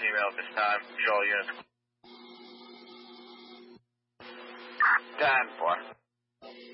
email at this time. Show all units. 10-4.